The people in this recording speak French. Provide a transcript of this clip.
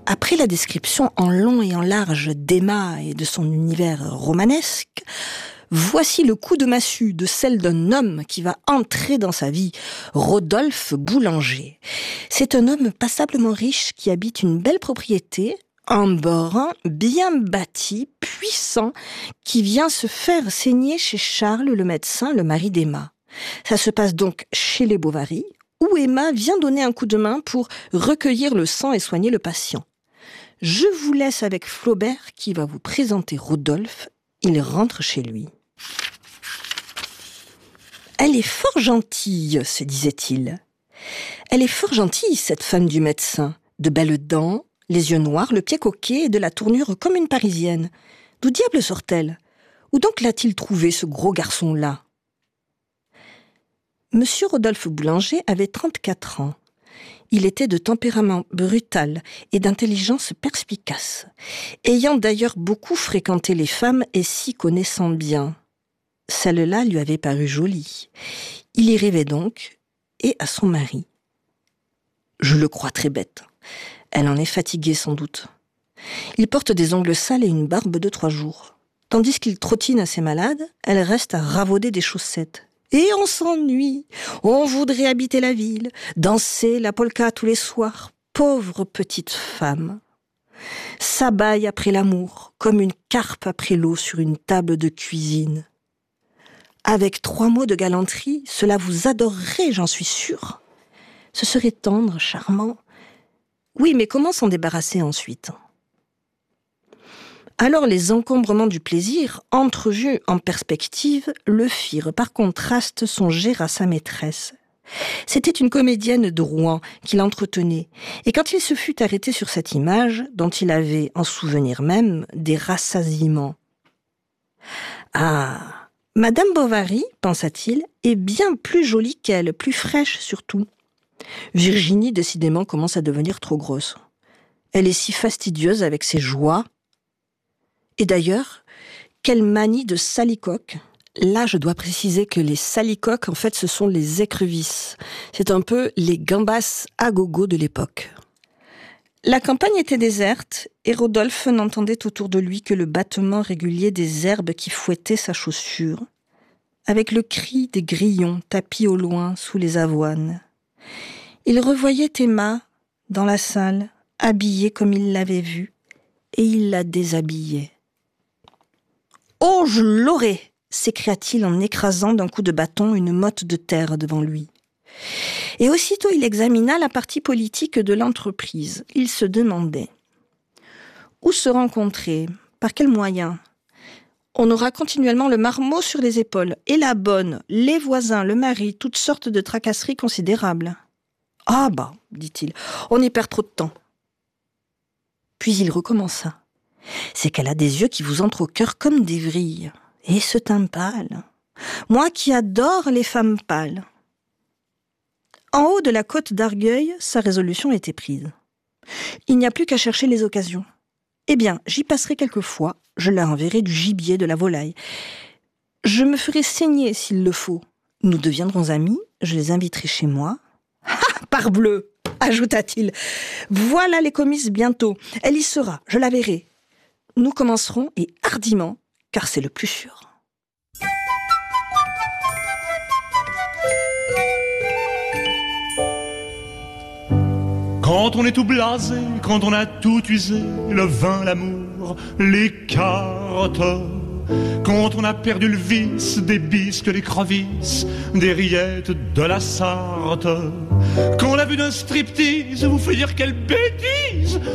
Après la description en long et en large d'Emma et de son univers romanesque, voici le coup de massue de celle d'un homme qui va entrer dans sa vie, Rodolphe Boulanger. C'est un homme passablement riche qui habite une belle propriété, un brun bien bâti, puissant, qui vient se faire saigner chez Charles, le médecin, le mari d'Emma. Ça se passe donc chez les Bovary, où Emma vient donner un coup de main pour recueillir le sang et soigner le patient. Je vous laisse avec Flaubert qui va vous présenter Rodolphe. Il rentre chez lui. « Elle est fort gentille, se disait-il. Elle est fort gentille, cette femme du médecin. De belles dents, les yeux noirs, le pied coquet et de la tournure comme une Parisienne. D'où diable sort-elle? Où donc l'a-t-il trouvé, ce gros garçon-là » Monsieur Rodolphe Boulanger avait 34 ans. Il était de tempérament brutal et d'intelligence perspicace, ayant d'ailleurs beaucoup fréquenté les femmes et s'y connaissant bien. Celle-là lui avait paru jolie. Il y rêvait donc, et à son mari. Je le crois très bête. Elle en est fatiguée sans doute. Il porte des ongles sales et une barbe de 3 jours. Tandis qu'il trottine à ses malades, elle reste à ravauder des chaussettes. Et on s'ennuie, on voudrait habiter la ville, danser la polka tous les soirs. Pauvre petite femme. S'abaille après l'amour, comme une carpe après l'eau sur une table de cuisine. Avec 3 mots de galanterie, cela vous adorerait, j'en suis sûre. Ce serait tendre, charmant. Oui, mais comment s'en débarrasser ensuite ? Alors les encombrements du plaisir, entrevus en perspective, le firent par contraste songer à sa maîtresse. C'était une comédienne de Rouen qui l'entretenait, et quand il se fut arrêté sur cette image, dont il avait, en souvenir même, des rassasiements. « Ah, Madame Bovary, pensa-t-il, est bien plus jolie qu'elle, plus fraîche surtout. Virginie, décidément, commence à devenir trop grosse. Elle est si fastidieuse avec ses joies. Et d'ailleurs, quelle manie de salicoque. Là, je dois préciser que les salicoques, en fait, ce sont les écrevisses. C'est un peu les gambas à gogo de l'époque. La campagne était déserte et Rodolphe n'entendait autour de lui que le battement régulier des herbes qui fouettaient sa chaussure, avec le cri des grillons tapis au loin sous les avoines. Il revoyait Emma dans la salle, habillée comme il l'avait vue, et il la déshabillait. « Oh, je l'aurai !» s'écria-t-il en écrasant d'un coup de bâton une motte de terre devant lui. Et aussitôt il examina la partie politique de l'entreprise. Il se demandait où se rencontrer, par quels moyens. On aura continuellement le marmot sur les épaules, et la bonne, les voisins, le mari, toutes sortes de tracasseries considérables. « Ah bah, dit-il, on y perd trop de temps. » Puis il recommença. « C'est qu'elle a des yeux qui vous entrent au cœur comme des vrilles. Et ce teint pâle. Moi qui adore les femmes pâles. » En haut de la côte d'Argueil, sa résolution était prise. Il n'y a plus qu'à chercher les occasions. Eh bien, j'y passerai quelquefois, je leur enverrai du gibier, de la volaille. Je me ferai saigner s'il le faut. Nous deviendrons amis, je les inviterai chez moi. Ah, parbleu, ajouta-t-il. Voilà les comices bientôt. Elle y sera, je la verrai. Nous commencerons, et hardiment, car c'est le plus sûr. Quand on est tout blasé, quand on a tout usé, le vin, l'amour, les cartes, quand on a perdu le vice des bisques, des crevisses, des rillettes, de la Sarthe, quand la vue d'un striptease vous fait dire quelle bêtise,